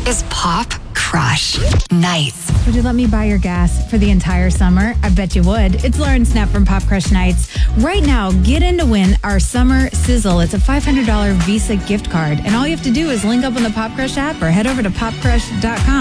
is Pop Crush Nights. Would you let me buy your gas for the entire summer? I bet you would. It's Lauren Snap from Pop Crush Nights. Right now, get in to win our summer sizzle. It's a $500 Visa gift card. And all you have to do is link up on the Pop Crush app or head over to popcrush.com.